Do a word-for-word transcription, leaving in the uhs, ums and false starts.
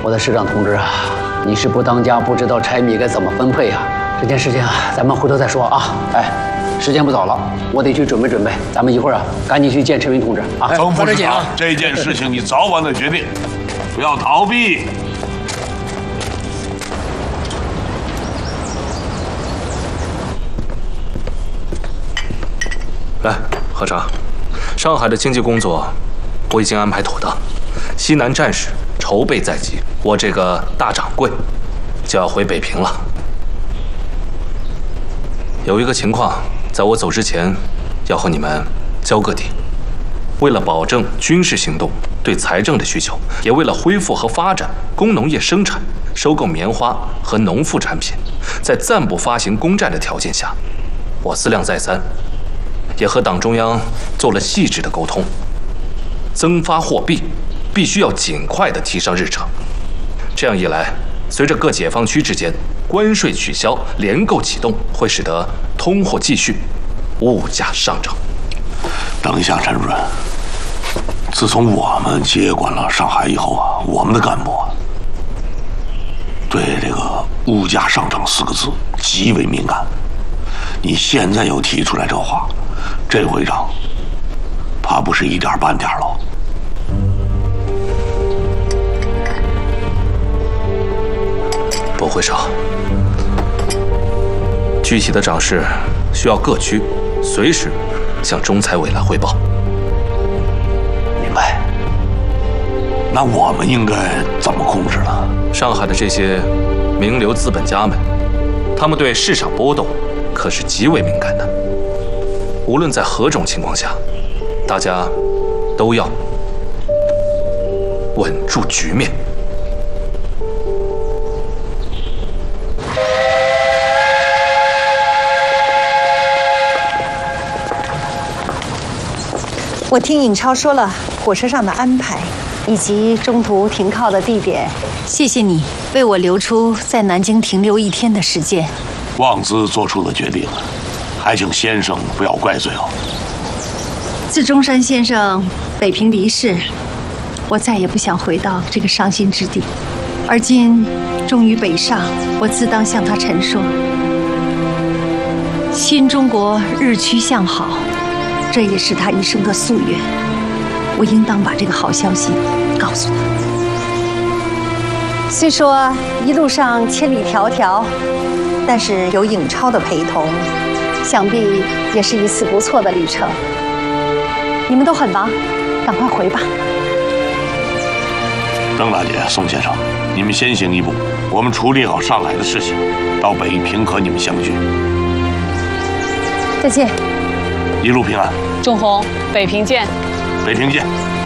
我的师长同志啊，你是不当家，不知道柴米该怎么分配啊。这件事情啊，咱们回头再说啊。哎，时间不早了，我得去准备准备。咱们一会儿啊，赶紧去见陈云同志啊。 曾副师长，这件事情你早晚得决定，不要逃避。 来，喝茶。上海的经济工作我已经安排妥当，西南战事筹备在即，我这个大掌柜就要回北平了。有一个情况，在我走之前要和你们交个底。为了保证军事行动对财政的需求，也为了恢复和发展工农业生产、收购棉花和农副产品，在暂不发行公债的条件下，我思量再三，也和党中央做了细致的沟通。增发货币必须要尽快地提上日程。这样一来，随着各解放区之间关税取消、联购启动，会使得通货继续，物价上涨。 等一下，陈主任。自从我们接管了上海以后啊，我们的干部啊，对这个物价上涨四个字极为敏感。你现在又提出来这话，这回账怕不是一点半点了。 不会少。具体的账事需要各区随时向中财委来汇报。 明白。那我们应该怎么控制呢？ 上海的这些名流资本家们，他们对市场波动可是极为敏感的。无论在何种情况下，大家都要稳住局面。 我听尹超说了火车上的安排，以及中途停靠的地点。谢谢你为我留出在南京停留一天的时间。 望兹做出了决定，还请先生不要怪罪哦。 自中山先生北平离世，我再也不想回到这个伤心之地。而今终于北上，我自当向他陈说：新中国日趋向好。这也是他一生的夙愿，我应当把这个好消息告诉他。虽说一路上千里迢迢，但是有尹超的陪同，想必也是一次不错的旅程。你们都很忙，赶快回吧。 邓大姐、宋先生，你们先行一步，我们处理好上海的事情，到北平和你们相聚。 再见。 一路平安。 仲红，北平见。 北平见。